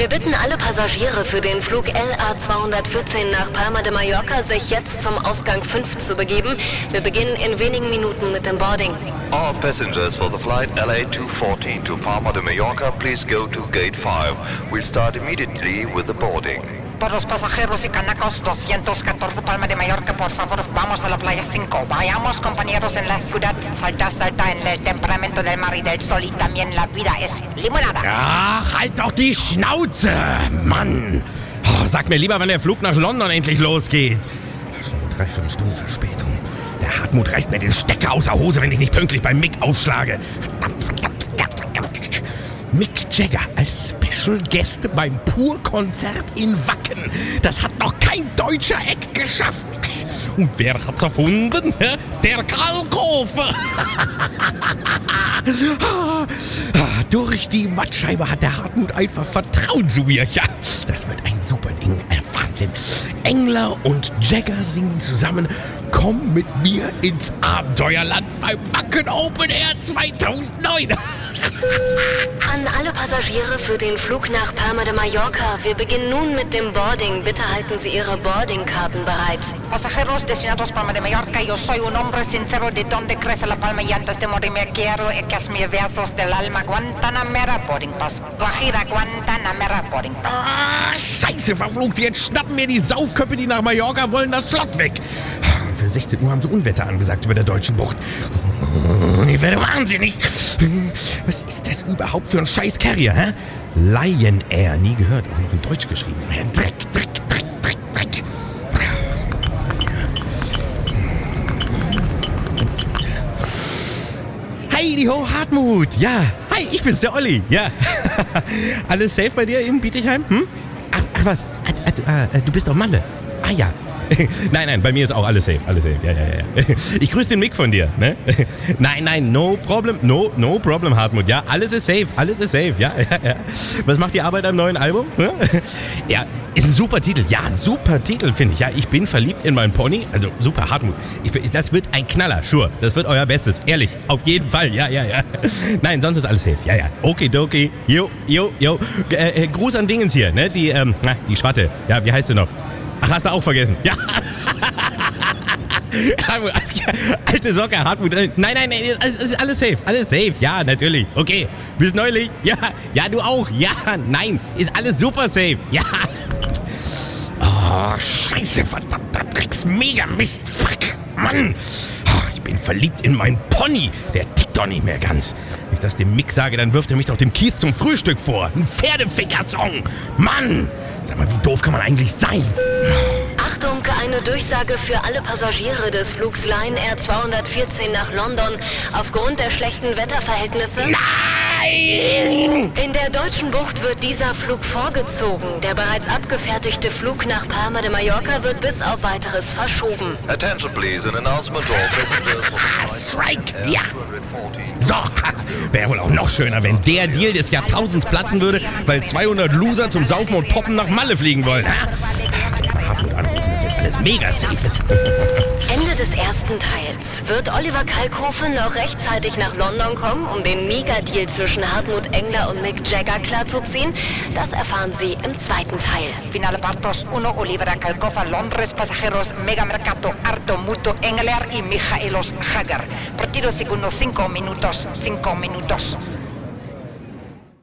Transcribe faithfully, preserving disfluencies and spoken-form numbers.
Wir bitten alle Passagiere für den Flug L A zweihundertvierzehn nach Palma de Mallorca, sich jetzt zum Ausgang fünf zu begeben. Wir beginnen in wenigen Minuten mit dem Boarding. All passengers for the flight L A two fourteen to Palma de Mallorca, please go to gate five. We'll start immediately with the boarding. Todos pasajeros y canacos doscientos catorce Palma de Mallorca, por favor, vamos a la playa cinco. Vayamos, compañeros, en la ciudad. Salta, salta en el temperamento del mar y del sol y también la vida es limonada. Ach, halt doch die Schnauze, Mann. Oh, sag mir lieber, wann der Flug nach London endlich losgeht. Schon eine Dreiviertelstunde Verspätung. Der Hartmut reißt mir den Stecker aus der Hose, wenn ich nicht pünktlich beim Mick aufschlage. Verdammt, verdammt, verdammt, verdammt. Mick Jagger als Special Guest beim Pur-Konzert in Wacken. Das hat noch kein deutscher Act geschafft. Und wer hat's erfunden? Der Kalkofe. Durch die Mattscheibe hat der Hartmut einfach Vertrauen zu mir. Ja, das wird ein super Ding. Äh, Wahnsinn. Engler und Jagger singen zusammen. Komm mit mir ins Abenteuerland beim Wacken Open Air zweitausendneun. An alle Passagiere für den Flug nach Palma de Mallorca. Wir beginnen nun mit dem Boarding. Bitte halten Sie Ihre Boardingkarten bereit. Pasajeros destinados Palma de Mallorca, yo soy un hombre sincero de donde crece la palma y antes de morir me quiero que mis versos del alma. Guantanamera Boarding Pass. Guajira Guantanamera Boarding Pass. Ah, Scheiße, verflucht. Jetzt schnappen mir die Saufköpfe, die nach Mallorca wollen, das Slot weg. Für sechzehn Uhr haben sie Unwetter angesagt über der Deutschen Bucht. Ich werde wahnsinnig. Was ist das überhaupt für ein scheiß Carrier, hä? Lion Air, nie gehört, auch noch in Deutsch geschrieben. Dreck, Dreck, Dreck, Dreck, Dreck. Heidi ho, Hartmut. Ja, hi, ich bin's, der Olli. Ja. Alles safe bei dir in Bietigheim? Hm? Ach, ach was, ah, ah, du bist auf Malle. Ah ja. Nein, nein, bei mir ist auch alles safe, alles safe, ja, ja, ja. Ich grüße den Mick von dir, ne? Nein, nein, no problem, no, no problem, Hartmut, ja, alles ist safe, alles ist safe, ja, ja, ja. Was macht die Arbeit am neuen Album? Ja, ist ein super Titel, ja, ein super Titel, finde ich, ja, ich bin verliebt in meinen Pony, also super, Hartmut, ich, das wird ein Knaller, sure, das wird euer Bestes, ehrlich, auf jeden Fall, ja, ja, ja. Nein, sonst ist alles safe, ja, ja, okidoki, jo, jo, jo, äh, äh, Gruß an Dingens hier, ne, die, ähm, na, die Schwatte, ja, wie heißt sie noch? Ach, hast du auch vergessen? Ja. Hartmut, alte Socke, Hartmut. Nein, nein, nein, es ist alles safe. Alles safe, ja, natürlich. Okay, bis neulich. Ja, ja, du auch. Ja, nein, ist alles super safe. Ja. Oh, scheiße, verdammter Drecks, mega Mist. Fuck, Mann. Oh, ich bin verliebt in meinen Pony. Der tickt doch nicht mehr ganz. Wenn ich das dem Mick sage, dann wirft er mich doch dem Kies zum Frühstück vor. Ein Pferdeficker-Song. Mann. Sag mal, wie doof kann man eigentlich sein? Achtung, eine Durchsage für alle Passagiere des Flugs Lion Air zweihundertvierzehn nach London. Aufgrund der schlechten Wetterverhältnisse... Nein! In der Deutschen Bucht wird dieser Flug vorgezogen. Der bereits abgefertigte Flug nach Palma de Mallorca wird bis auf Weiteres verschoben. Attention please, an announcement all passengers for Ah, Strike, ja. So, wäre wohl auch noch schöner, wenn der Deal des Jahrtausends platzen würde, weil zweihundert Loser zum Saufen und Poppen nach Malle fliegen wollen. Ha? Hartmut anrufen, dass jetzt alles mega safe ist. Ende des ersten Teils. Wird Oliver Kalkofe noch rechtzeitig nach London kommen, um den Mega-Deal zwischen Hartmut Engler und Mick Jagger klarzuziehen? Das erfahren Sie im zweiten Teil. Final partos uno, Oliver Kalkofe, Londres, pasajeros, Mega Mercato, Arto, Muto, Engler y Mijaelos Jagger. Partido segundo, cinco minutos, cinco minutos.